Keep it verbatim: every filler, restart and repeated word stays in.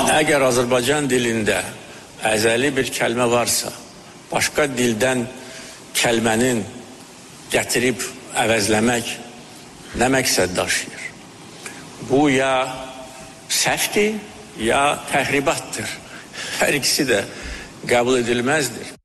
Əgər Azərbaycan dilində əzəli bir kəlmə varsa, başqa dildən kəlmənin gətirib əvəzləmək nə məqsəd daşıyır? Bu ya səhvdir, ya təhribatdır. Hər ikisi də qəbul edilməzdir.